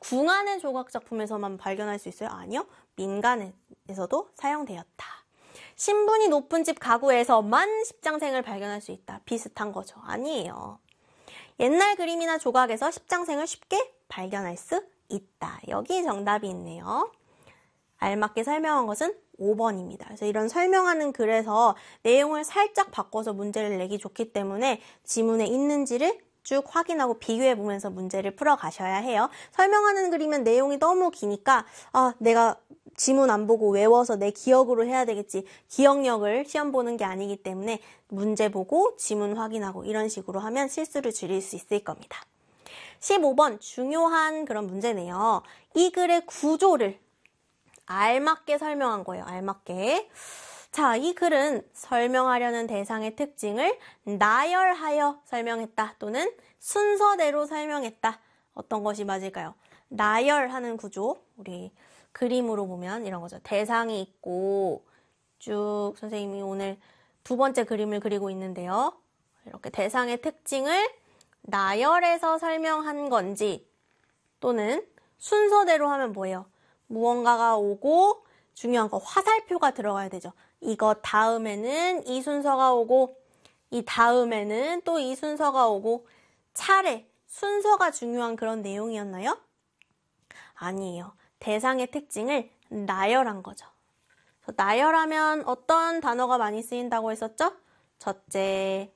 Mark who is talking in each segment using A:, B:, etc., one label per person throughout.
A: 궁한의 조각 작품에서만 발견할 수 있어요? 아니요. 민간에서도 사용되었다. 신분이 높은 집 가구에서만 십장생을 발견할 수 있다. 비슷한 거죠. 아니에요. 옛날 그림이나 조각에서 십장생을 쉽게 발견할 수 있다. 여기 정답이 있네요. 알맞게 설명한 것은 5번입니다. 그래서 이런 설명하는 글에서 내용을 살짝 바꿔서 문제를 내기 좋기 때문에 지문에 있는지를 쭉 확인하고 비교해보면서 문제를 풀어가셔야 해요. 설명하는 글이면 내용이 너무 기니까 내가 지문 안 보고 외워서 내 기억으로 해야 되겠지. 기억력을 시험 보는 게 아니기 때문에 문제 보고 지문 확인하고 이런 식으로 하면 실수를 줄일 수 있을 겁니다. 15번 중요한 그런 문제네요. 이 글의 구조를 알맞게 설명한 거예요. 알맞게. 자, 이 글은 설명하려는 대상의 특징을 나열하여 설명했다 또는 순서대로 설명했다. 어떤 것이 맞을까요? 나열하는 구조, 우리 그림으로 보면 이런 거죠. 대상이 있고 쭉 선생님이 오늘 두 번째 그림을 그리고 있는데요. 이렇게 대상의 특징을 나열해서 설명한 건지 또는 순서대로 하면 뭐예요? 무언가가 오고 중요한 거 화살표가 들어가야 되죠. 이거 다음에는 이 순서가 오고 이 다음에는 또 이 순서가 오고 차례, 순서가 중요한 그런 내용이었나요? 아니에요. 대상의 특징을 나열한 거죠. 나열하면 어떤 단어가 많이 쓰인다고 했었죠? 첫째,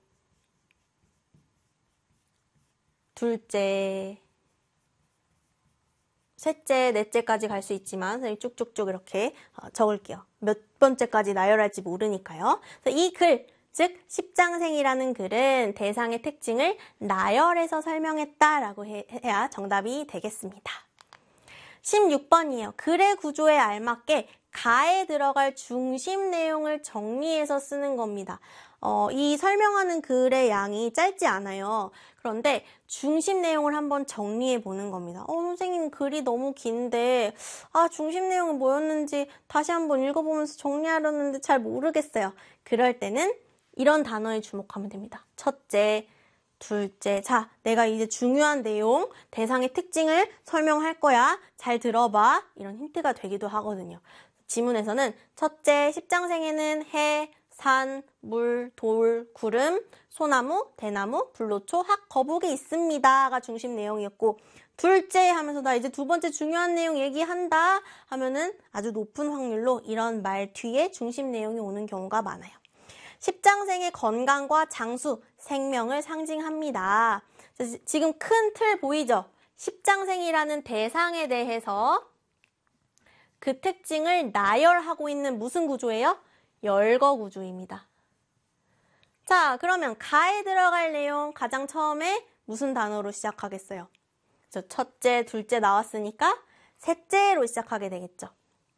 A: 둘째, 셋째, 넷째까지 갈 수 있지만 선생님 쭉쭉쭉 이렇게 적을게요. 몇 번째까지 나열할지 모르니까요. 이 글, 즉 십장생이라는 글은 대상의 특징을 나열해서 설명했다라고 해야 정답이 되겠습니다. 16번이에요. 글의 구조에 알맞게 가에 들어갈 중심 내용을 정리해서 쓰는 겁니다. 이 설명하는 글의 양이 짧지 않아요. 그런데 중심 내용을 한번 정리해 보는 겁니다. 선생님 글이 너무 긴데 중심 내용이 뭐였는지 다시 한번 읽어보면서 정리하려는데 잘 모르겠어요. 그럴 때는 이런 단어에 주목하면 됩니다. 첫째, 둘째, 자, 내가 이제 중요한 내용, 대상의 특징을 설명할 거야. 잘 들어봐. 이런 힌트가 되기도 하거든요. 지문에서는 첫째, 십장생에는 해, 산, 물, 돌, 구름, 소나무, 대나무, 불로초, 학, 거북이 있습니다가 중심 내용이었고 둘째 하면서 나 이제 두 번째 중요한 내용 얘기한다 하면은 아주 높은 확률로 이런 말 뒤에 중심 내용이 오는 경우가 많아요. 십장생의 건강과 장수, 생명을 상징합니다. 지금 큰 틀 보이죠? 십장생이라는 대상에 대해서 그 특징을 나열하고 있는 무슨 구조예요? 열거 구조입니다. 자, 그러면 가에 들어갈 내용 가장 처음에 무슨 단어로 시작하겠어요? 첫째, 둘째 나왔으니까 셋째로 시작하게 되겠죠.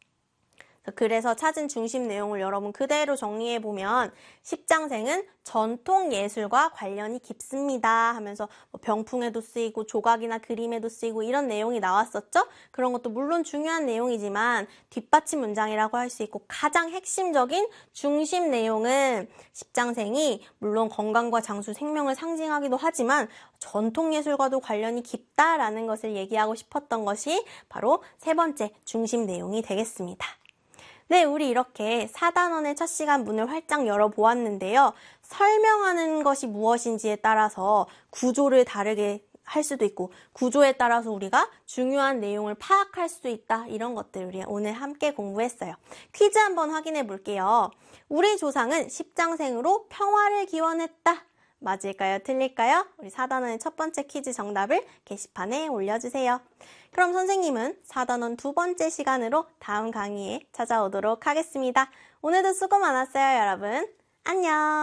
A: 그래서 찾은 중심 내용을 여러분 그대로 정리해보면 십장생은 전통예술과 관련이 깊습니다 하면서 병풍에도 쓰이고 조각이나 그림에도 쓰이고 이런 내용이 나왔었죠? 그런 것도 물론 중요한 내용이지만 뒷받침 문장이라고 할 수 있고 가장 핵심적인 중심 내용은 십장생이 물론 건강과 장수, 생명을 상징하기도 하지만 전통예술과도 관련이 깊다라는 것을 얘기하고 싶었던 것이 바로 세 번째 중심 내용이 되겠습니다. 네, 우리 이렇게 4단원의 첫 시간 문을 활짝 열어보았는데요. 설명하는 것이 무엇인지에 따라서 구조를 다르게 할 수도 있고 구조에 따라서 우리가 중요한 내용을 파악할 수도 있다. 이런 것들 우리 오늘 함께 공부했어요. 퀴즈 한번 확인해 볼게요. 우리 조상은 십장생으로 평화를 기원했다. 맞을까요? 틀릴까요? 우리 4단원의 첫 번째 퀴즈 정답을 게시판에 올려주세요. 그럼 선생님은 4단원 두 번째 시간으로 다음 강의에 찾아오도록 하겠습니다. 오늘도 수고 많았어요, 여러분. 안녕!